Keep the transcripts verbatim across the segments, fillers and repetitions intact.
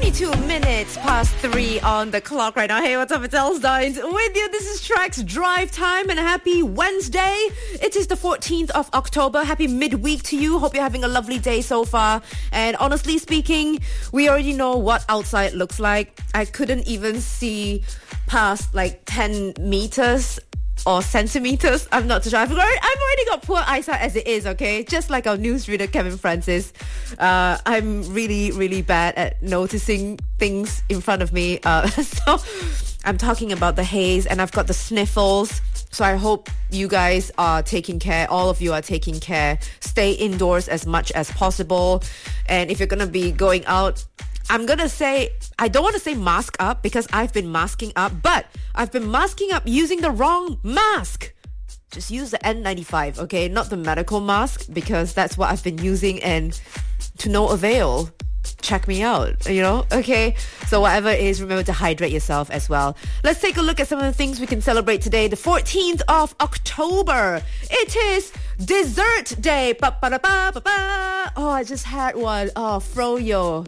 twenty-two minutes past three on the clock right now. Hey, what's up? It's Els Dines with you. This is Trax Drive Time and a happy Wednesday. It is the fourteenth of October. Happy midweek to you. Hope you're having a lovely day so far. And honestly speaking, we already know what outside looks like. I couldn't even see past like ten meters or centimeters. I'm not too sure. I've already, I've already got poor eyesight as it is, okay? Just like our newsreader, Kevin Francis. Uh, I'm really, really bad at noticing things in front of me. Uh, so I'm talking about the haze and I've got the sniffles. So I hope you guys are taking care. All of you are taking care. Stay indoors as much as possible. And if you're going to be going out, I'm going to say, I don't want to say mask up because I've been masking up, but I've been masking up using the wrong mask. Just use the N ninety-five, okay? Not the medical mask because that's what I've been using and to no avail. Check me out, you know? Okay, so whatever it is, remember to hydrate yourself as well. Let's take a look at some of the things we can celebrate today. The fourteenth of October. It is Dessert Day. Ba-ba-da-ba-ba-ba. Oh, I just had one. Oh, froyo.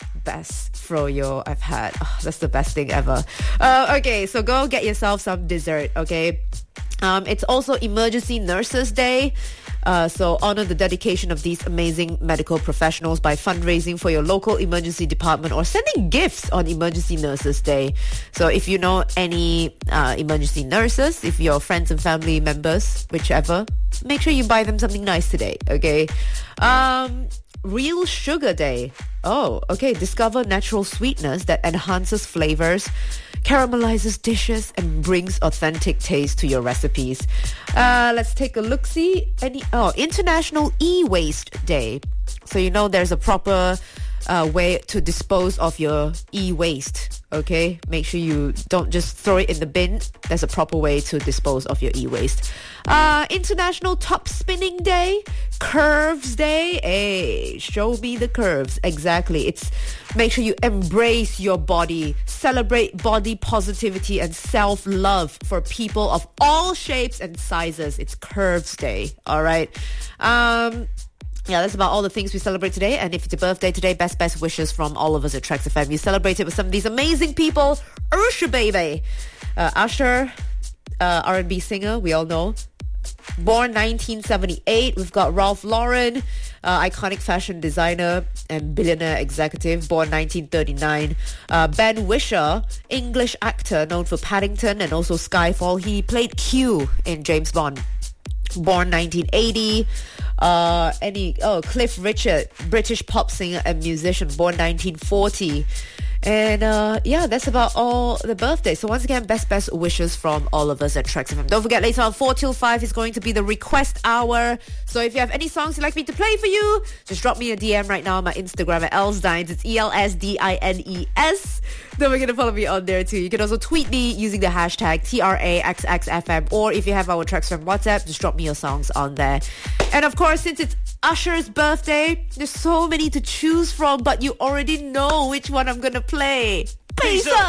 Best froyo I've had. Oh, that's the best thing ever. Uh, okay, so go get yourself some dessert, okay? Um, it's also Emergency Nurses Day. Uh, so honor the dedication of these amazing medical professionals by fundraising for your local emergency department or sending gifts on Emergency Nurses Day. So if you know any uh, emergency nurses, if your friends and family members, whichever, make sure you buy them something nice today, okay? Um... Real Sugar Day. Oh, okay. Discover natural sweetness that enhances flavors, caramelizes dishes, and brings authentic taste to your recipes. Uh, let's take a look-see. Any oh, International E-Waste Day. So you know there's a proper uh, way to dispose of your e-waste. Okay, make sure you don't just throw it in the bin. There's a proper way to dispose of your e-waste. Uh, International Top Spinning Day, Curves Day. Hey, show me the curves. Exactly. It's make sure you embrace your body, celebrate body positivity and self-love for people of all shapes and sizes. It's Curves Day. All right. Um, Yeah, that's about all the things we celebrate today. And if it's your birthday today, best, best wishes from all of us at Trax F M. You celebrate it with some of these amazing people. Usher, baby. Uh, Usher, uh, R and B singer, we all know. Born nineteen seventy-eight. We've got Ralph Lauren, uh, iconic fashion designer and billionaire executive, born nineteen thirty-nine. Uh, Ben Whishaw, English actor known for Paddington and also Skyfall. He played Q in James Bond. Born nineteen eighty. Uh, any oh Cliff Richard, British pop singer and musician, born nineteen forty. And uh, yeah, that's about all the birthdays. So once again, best best wishes from all of us at Trax F M. Don't forget, later on four till five is going to be the request hour. So if you have any songs you'd like me to play for you, just drop me a D M right now on my Instagram at Elsdines. It's E L S D I N E S. Don't forget to follow me on there too. You can also tweet me using the hashtag T R A X X F M, or if you have our Trax F M WhatsApp, just drop me your songs on there. And of course, since it's Usher's birthday, there's so many to choose from, but you already know which one I'm gonna play. Peace out!